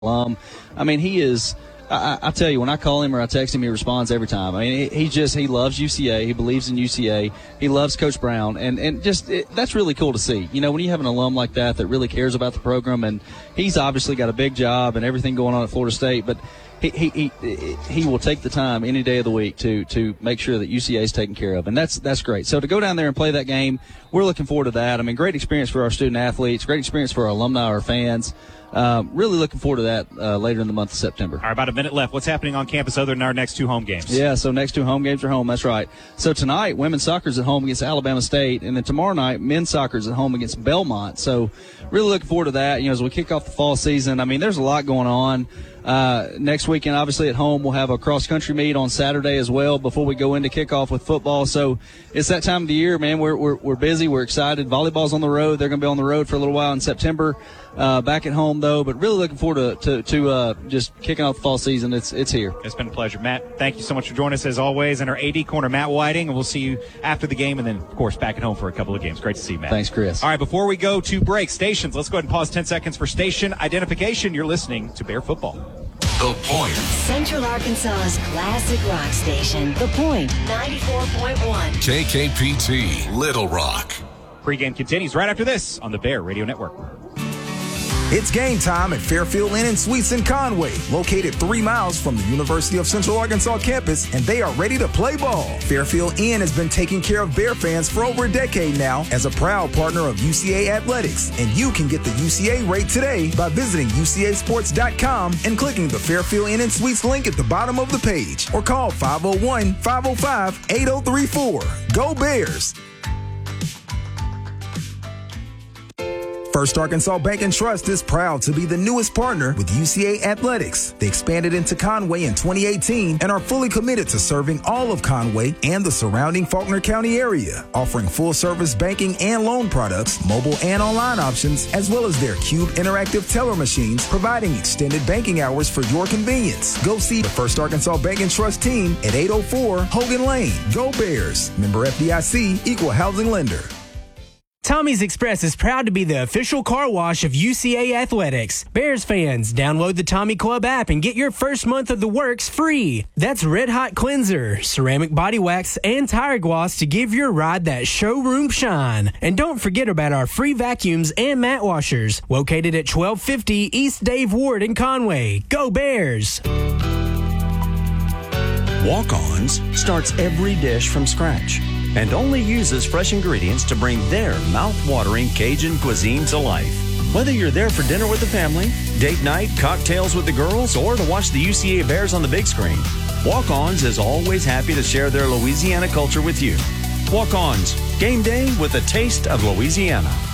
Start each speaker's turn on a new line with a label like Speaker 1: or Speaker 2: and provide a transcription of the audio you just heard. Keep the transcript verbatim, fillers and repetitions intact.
Speaker 1: alum. I mean, he is. I, I tell you, when I call him or I text him, he responds every time. I mean, he, he just he loves U C A. He believes in U C A. He loves Coach Brown, and and just it, that's really cool to see. You know, when you have an alum like that that really cares about the program, and he's obviously got a big job and everything going on at Florida State, but he he he, he will take the time any day of the week to to make sure that U C A is taken care of, and that's that's great. So to go down there and play that game, we're looking forward to that. I mean, great experience for our student athletes, great experience for our alumni, our fans. Um, really looking forward to that uh, later in the month of September.
Speaker 2: All right, about a minute left. What's happening on campus other than our next two home games?
Speaker 1: Yeah, so next two home games are home. That's right. So tonight, women's soccer is at home against Alabama State, and then tomorrow night, men's soccer is at home against Belmont. So really looking forward to that. You know, as we kick off the fall season, I mean, there's a lot going on. Uh, next weekend, obviously at home, we'll have a cross-country meet on Saturday as well before we go into kickoff with football. So it's that time of the year, man. We're we're, we're busy. We're excited. Volleyball's on the road. They're going to be on the road for a little while in September. Uh, back at home, though, but really looking forward to to, to uh, just kicking off the fall season. It's it's here.
Speaker 2: It's been a pleasure. Matt, thank you so much for joining us as always. And our A D corner, Matt Whiting, and we'll see you after the game and then, of course, back at home for a couple of games. Great to see you, Matt.
Speaker 1: Thanks, Chris.
Speaker 2: All right, before we go to break, stations, let's go ahead and pause ten seconds for station identification. You're listening to Bear Football.
Speaker 3: The Point.
Speaker 4: Central Arkansas's classic rock station. The Point, ninety-four point one.
Speaker 3: K K P T, Little Rock.
Speaker 2: Pre-game continues right after this on the Bear Radio Network.
Speaker 5: It's game time at Fairfield Inn and Suites in Conway, located three miles from the University of Central Arkansas campus, and they are ready to play ball. Fairfield Inn has been taking care of Bear fans for over a decade now as a proud partner of U C A Athletics, and you can get the U C A rate today by visiting U C A sports dot com and clicking the Fairfield Inn and Suites link at the bottom of the page, or call five oh one, five oh five, eight oh three four. Go Bears! First Arkansas Bank and Trust is proud to be the newest partner with U C A Athletics. They expanded into Conway in twenty eighteen and are fully committed to serving all of Conway and the surrounding Faulkner County area, offering full-service banking and loan products, mobile and online options, as well as their Cube interactive teller machines, providing extended banking hours for your convenience. Go see the First Arkansas Bank and Trust team at eight oh four Hogan Lane. Go Bears! Member F D I C, Equal Housing Lender.
Speaker 6: Tommy's Express is proud to be the official car wash of U C A Athletics. Bears fans, download the Tommy Club app and get your first month of the works free. That's Red Hot Cleanser, ceramic body wax, and tire gloss to give your ride that showroom shine. And don't forget about our free vacuums and mat washers, located at twelve fifty East Dave Ward in Conway. Go Bears!
Speaker 7: Walk-Ons starts every dish from scratch and only uses fresh ingredients to bring their mouth-watering Cajun cuisine to life. Whether you're there for dinner with the family, date night, cocktails with the girls, or to watch the U C A Bears on the big screen, Walk-Ons is always happy to share their Louisiana culture with you. Walk-Ons, game day with a taste of Louisiana.